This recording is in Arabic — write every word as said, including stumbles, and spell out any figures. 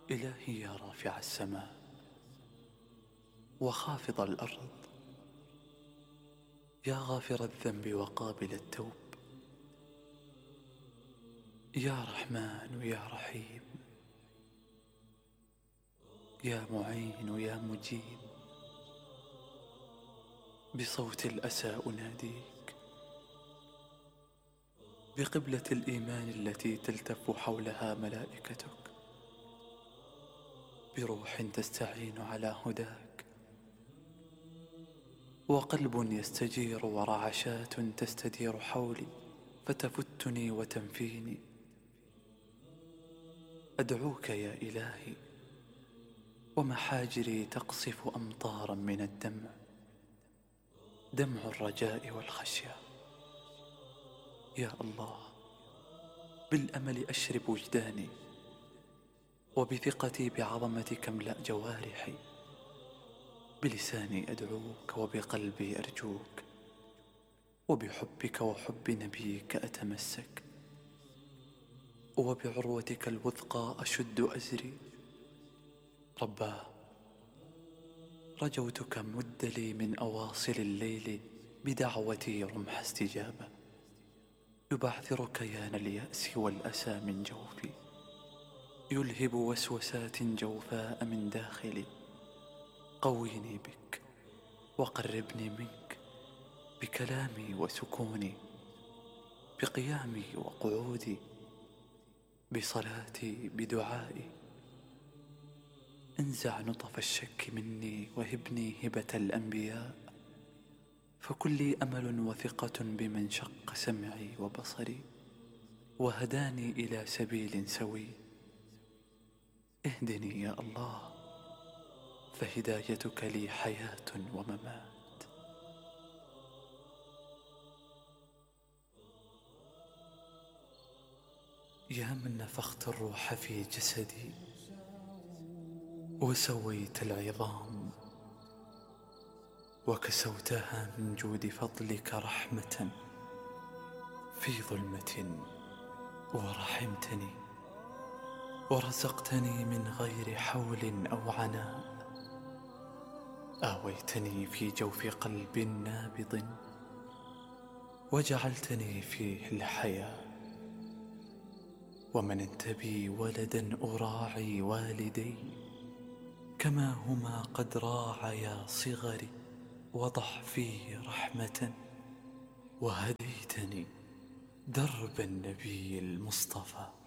إلهي يا رافع السماء وخافض الأرض، يا غافر الذنب وقابل التوب، يا رحمن يا رحيم، يا معين يا مجيب، بصوت الأسى أناديك، بقبلة الإيمان التي تلتف حولها ملائكتك، بروح تستعين على هداك، وقلب يستجير ورعشات تستدير حولي فتفتني وتنفيني. أدعوك يا إلهي ومحاجري تقصف أمطارا من الدمع، دمع الرجاء والخشية. يا الله، بالأمل أشرب وجداني، وبثقتي بعظمتك املأ جوارحي، بلساني أدعوك وبقلبي أرجوك، وبحبك وحب نبيك أتمسك، وبعروتك الوثقى أشد أزري. رباه، رجوتك مد لي من أواصل الليل بدعوتي رمح استجابة، يبعثر كيان اليأس والأسى من جوفي، يلهب وسوسات جوفاء من داخلي. قويني بك وقربني منك، بكلامي وسكوني، بقيامي وقعودي، بصلاتي بدعائي. انزع نطف الشك مني وهبني هبة الأنبياء، فكلي أمل وثقة بمن شق سمعي وبصري وهداني إلى سبيل سوي. اهدني يا الله، فهدايتك لي حياة وممات. يا من نفخت الروح في جسدي وسويت العظام، وكسوتها من جود فضلك رحمة في ظلمة، ورحمتني ورزقتني من غير حول أو عناء. آويتني في جوف قلب نابض، وجعلتني فيه الحياة، ومننت بي ولدا أراعي والدي كما هما قد راعيا صغري وضعفي رحمة، وهديتني درب النبي المصطفى.